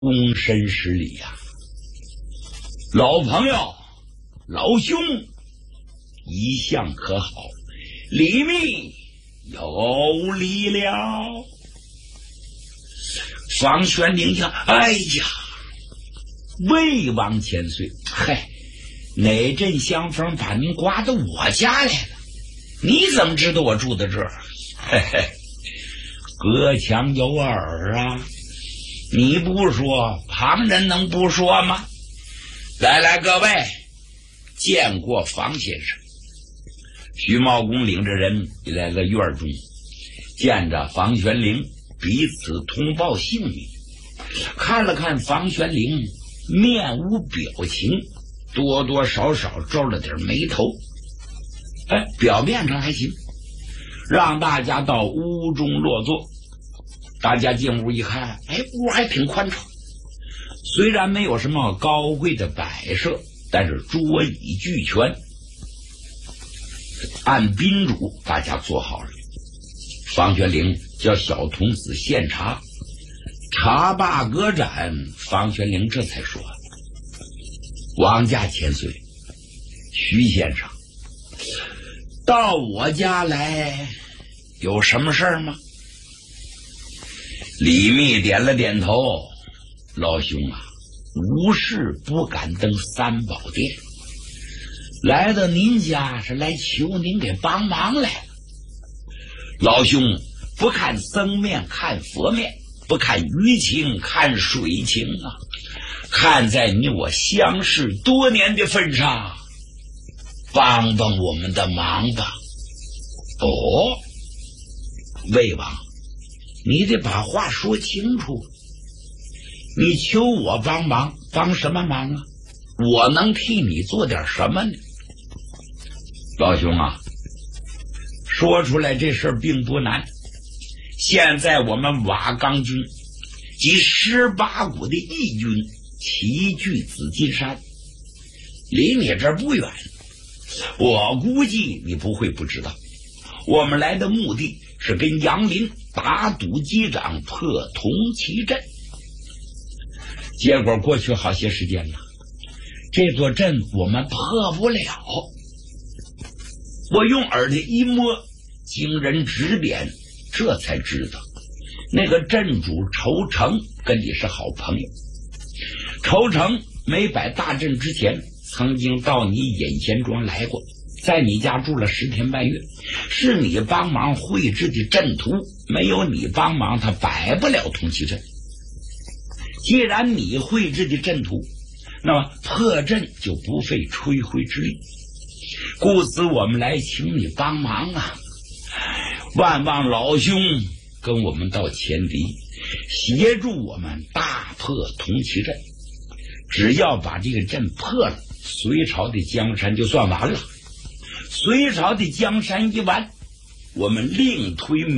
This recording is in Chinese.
躬身施礼呀，老朋友，老兄，一向可好？李密有礼了。方玄龄讲：“哎呀，魏王千岁，嗨，哪阵香风把您刮到我家来了？你怎么知道我住在这儿？嘿嘿，隔墙有耳啊！你不说，旁人能不说吗？来，各位，见过方先生。”徐茂公领着人来了院中，见着方玄龄，彼此通报姓名，看了看方玄龄面无表情，多多少少皱了点眉头，表面上还行，让大家到屋中落座。大家进屋一看，屋还挺宽敞，虽然没有什么高贵的摆设，但是桌椅俱全。按宾主，大家坐好了。方玄龄叫小童子献茶，茶罢歌盏，方玄龄这才说：“王家千岁，徐先生，到我家来有什么事儿吗？”李密点了点头：“老兄啊，无事不敢登三宝殿，来到您家是来求您给帮忙来了。老兄不看僧面看佛面，不看鱼情看水情啊，看在你我相识多年的份上，帮帮我们的忙吧。”“哦，魏王，你得把话说清楚，你求我帮忙，帮什么忙啊？我能替你做点什么呢？”“老兄啊，说出来这事儿并不难。现在我们瓦岗军及18股的义军齐聚紫金山，离你这儿不远。我估计你不会不知道，我们来的目的是跟杨林打赌击掌，破铜旗阵。结果过去好些时间了，这座阵我们破不了。我用耳朵一摸，经人指点，这才知道那个镇主仇成跟你是好朋友。仇成没摆大阵之前，曾经到你隐贤庄来过，在你家住了10天半月，是你帮忙绘制的阵图，没有你帮忙他摆不了铜旗阵。既然你绘制的阵图，那么破阵就不费吹灰之力，故此我们来请你帮忙啊！万望老兄跟我们到前敌，协助我们大破铜旗阵。只要把这个阵破了，隋朝的江山就算完了。隋朝的江山一完，我们另推